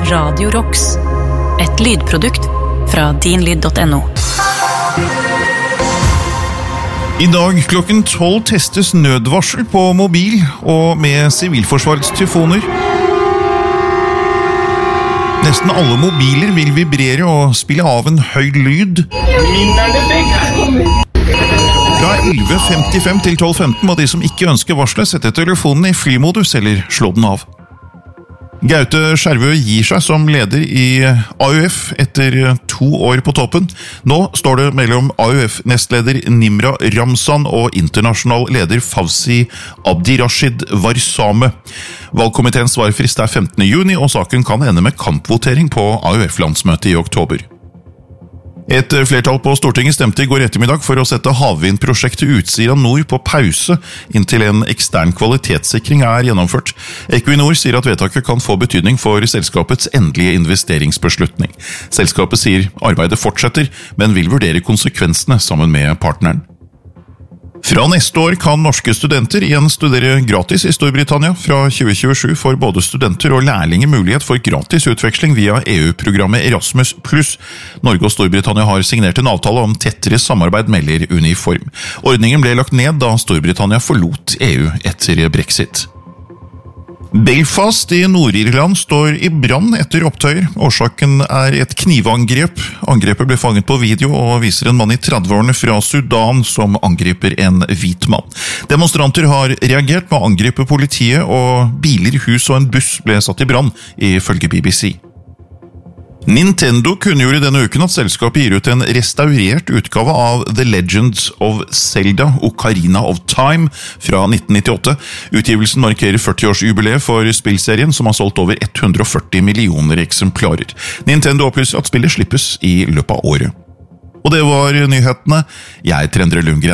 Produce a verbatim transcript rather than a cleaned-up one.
Radio Rocks, et lydprodukt fra din lyd punktum no. I dag klokken tolv testes nødvarsel på mobil og med Sivilforsvarets tyfoner. Nesten alle mobiler vil vibrere og spille av en høy lyd. Fra elleve femtifem til tolv femten må de som ikke ønsker varslet sette telefonen i flymodus eller slå den av. Gaute Skjervø gir seg som leder i A U F etter to år på toppen. Nå står det mellom A U F-nestleder Nimra Ramzan og internasjonal leder Fawzi Abdirashid Warsame. Valgkomiteens svarfrist er femtende juni, og saken kan ende med kampvotering på A U F-landsmøtet i oktober. Et flertall på Stortinget stemte i går ettermiddag for å sette havvindprosjektet Utsira Nord på pause inntil en ekstern kvalitetssikring er gjennomført. Equinor sier at vedtaket kan få betydning for selskapets endelige investeringsbeslutning. Selskapet sier arbeidet fortsetter, men vil vurdere konsekvensene sammen med partneren. Fra neste år kan norske studenter igjen studere gratis i Storbritannia. Fra tjue tjuesju får både studenter og lærlinger mulighet for gratis utveksling via E U-programmet Erasmus pluss. Norge og Storbritannia har signert en avtale om tettere samarbeid, melder Uniform. Ordningen ble lagt ned da Storbritannia forlot E U etter Brexit. Belfast i Nord-Irland står i brann etter opptøyer. Årsaken er et knivangrep. Angrepet ble fanget på video og viser en mann i tredveårene fra Sudan som angriper en hvit mann. Demonstranter har reagert med å angripe politiet, og biler, hus og en buss ble satt i brann, ifølge B B C. Nintendo kunngjorde denne uken at selskapet gir ut en restaurert utgave av The Legend of Zelda Ocarina of Time fra nitten nittiåtte. Utgivelsen markerer førti-årsjubileet for spillserien, som har solgt over hundre og førti millioner eksemplarer. Nintendo opplyser at spillet slippes i løpet av året. Og det var nyhetene. Jeg er Endre Lundgren.